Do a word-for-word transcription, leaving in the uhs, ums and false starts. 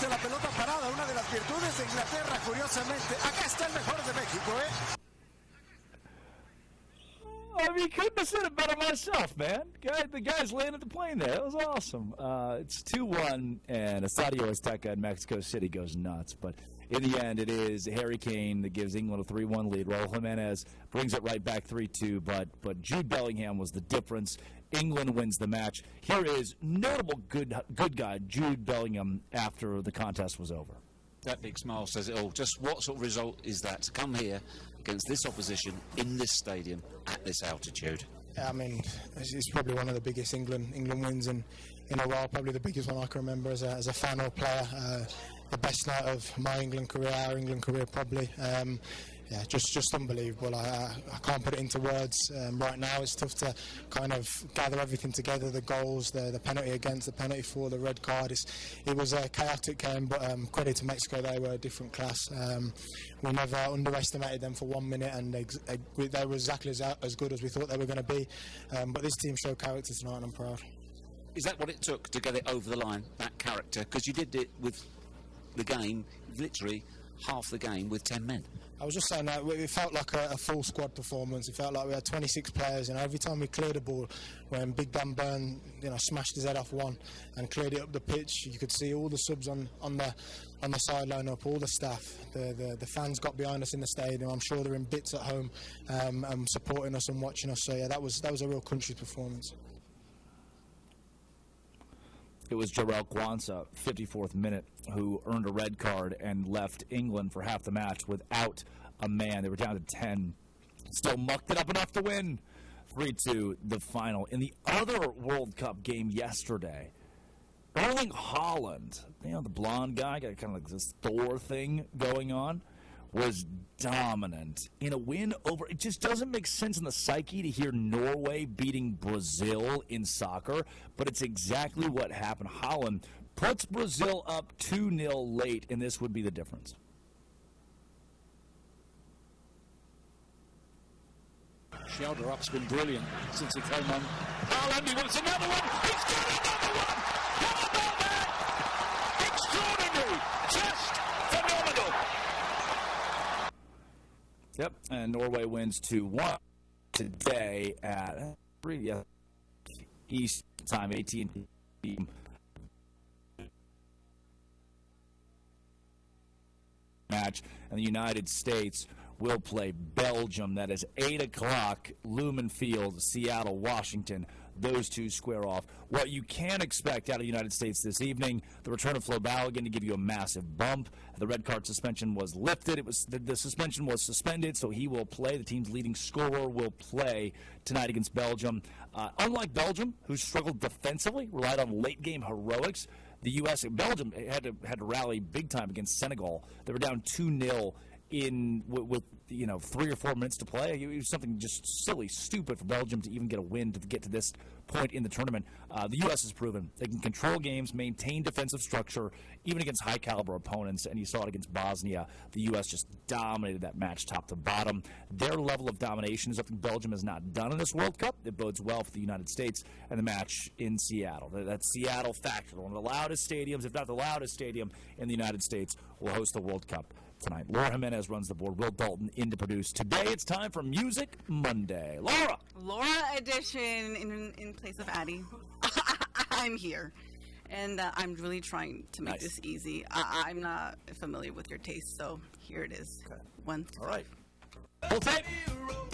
de la pelota parada, una de las virtudes de Inglaterra, curiosamente. Acá está el mejor de México, ¿eh? I mean, couldn't have said it better myself, man. Guy, the guys landed the plane there. That was awesome. Uh, it's two one, and Estadio Azteca in Mexico City goes nuts. But in the end, it is Harry Kane that gives England a three one lead. Raul Jimenez brings it right back three two, but, but Jude Bellingham was the difference. England wins the match. Here is notable good, good guy Jude Bellingham after the contest was over. That big smile says it all. Just what sort of result is that to come here against this opposition in this stadium at this altitude? Yeah, I mean, it's probably one of the biggest England England wins in, in a while, probably the biggest one I can remember as a, as a fan or player. Uh, the best night of my England career, our England career probably. Um, yeah, just just unbelievable. I, I, I can't put it into words um, right now. It's tough to kind of gather everything together, the goals, the, the penalty against, the penalty for, the red card. It's, it was a chaotic game, but um, credit to Mexico, they were a different class. Um, we never underestimated them for one minute, and ex they were exactly as, as good as we thought they were going to be. Um, but this team showed character tonight, and I'm proud. Is that what it took to get it over the line, that character? Because you did it with the game, literally half the game with ten men. I was just saying that it felt like a, a full squad performance. It felt like we had twenty-six players. You know, every time we cleared the ball, when Big Dan Burn, you know, smashed his head off one and cleared it up the pitch, you could see all the subs on on the on the sideline up, all the staff, the, the the fans got behind us in the stadium. I'm sure they're in bits at home, um, and supporting us and watching us. So yeah, that was that was a real country performance. It was Jarell Quansah, fifty-fourth minute, who earned a red card and left England for half the match without a man. They were down to ten. Still mucked it up enough to win three two, the final. In the other World Cup game yesterday, Erling Haaland, you know, the blonde guy, got kind of like this Thor thing going on, was dominant in a win over. It just doesn't make sense in the psyche to hear Norway beating Brazil in soccer, but it's exactly what happened. Haaland puts Brazil up two nil late, and this would be the difference. Shoulder up's been brilliant since he came on. Haaland, he wants another one. He's got another one. How about that? Extraordinary. Just phenomenal. Yep, and Norway wins two one today at three East time, A T and T match, and the United States will play Belgium. That is eight o'clock, Lumen Field, Seattle, Washington. Those two square off. What you can expect out of the United States this evening, the return of Flo Balogun to give you a massive bump. The red card suspension was lifted. It was the, the suspension was suspended, so he will play. The team's leading scorer will play tonight against Belgium. Uh, unlike Belgium, who struggled defensively, relied on late-game heroics, the U S Belgium had to had to rally big time against Senegal. They were down two nil in with, with you know three or four minutes to play. It was something just silly, stupid for Belgium to even get a win to get to this point in the tournament. Uh, the U S has proven they can control games, maintain defensive structure, even against high-caliber opponents, and you saw it against Bosnia. The U S just dominated that match top to bottom. Their level of domination is something Belgium has not done in this World Cup. It bodes well for the United States and the match in Seattle. That Seattle factor, one of the loudest stadiums, if not the loudest stadium in the United States, will host the World Cup tonight. Laura Jimenez runs the board. Will Dalton in to produce. Today it's time for Music Monday. Laura! Laura edition in, in place of Addie. I'm here. And uh, I'm really trying to make nice. this easy. I, I'm not familiar with your taste, so here it is. Okay. One. All right. Full tape.